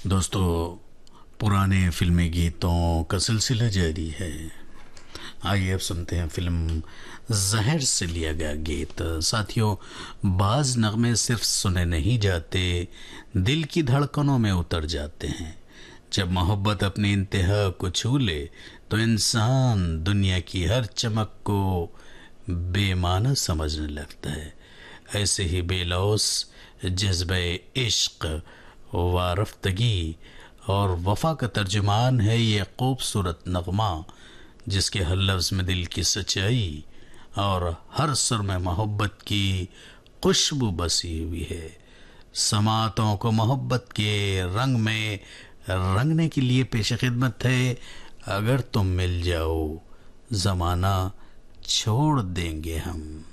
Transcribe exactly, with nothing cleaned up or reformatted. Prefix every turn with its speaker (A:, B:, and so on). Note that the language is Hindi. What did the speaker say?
A: दोस्तों, पुराने फिल्मी गीतों का सिलसिला जारी है। आइए अब सुनते हैं फिल्म जहर से लिया गया गीत। साथियों, बाज नगमे सिर्फ सुने नहीं जाते, दिल की धड़कनों में उतर जाते हैं। जब मोहब्बत अपनी इंतहा को छू ले तो इंसान दुनिया की हर चमक को बेमाना समझने लगता है। ऐसे ही बेलौस जज्बे इश्क, वारफ्तगी और वफा का तर्जुमान है ये खूबसूरत नगमा, जिसके हर लफ्ज़ में दिल की सच्चाई और हर सुर में मोहब्बत की खुशबू बसी हुई है। समातों को मोहब्बत के रंग में रंगने के लिए पेश खिदमत है अगर तुम मिल जाओ ज़माना छोड़ देंगे हम।